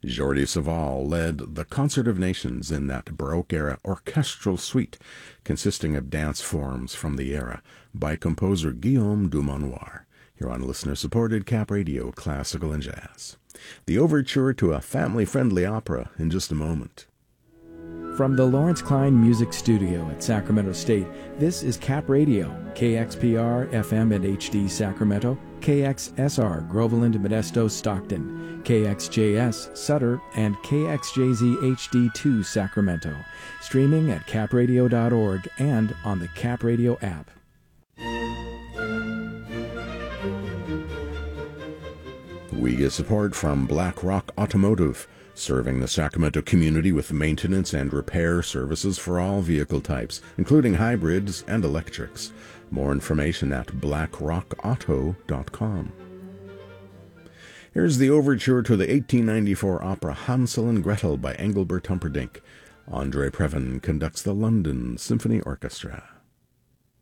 Jordi Savall led the Concert of Nations in that Baroque-era orchestral suite consisting of dance forms from the era by composer Guillaume Dumanoir, here on listener-supported Cap Radio Classical and Jazz. The overture to a family-friendly opera in just a moment. From the Lawrence Klein Music Studio at Sacramento State, this is Cap Radio, KXPR FM and HD Sacramento, KXSR Groveland, Modesto, Stockton, KXJS Sutter, and KXJZ HD2 Sacramento. Streaming at capradio.org and on the Cap Radio app. We get support from Black Rock Automotive, serving the Sacramento community with maintenance and repair services for all vehicle types, including hybrids and electrics. More information at blackrockauto.com. Here's the overture to the 1894 opera Hansel and Gretel by Engelbert Humperdinck. Andre Previn conducts the London Symphony Orchestra.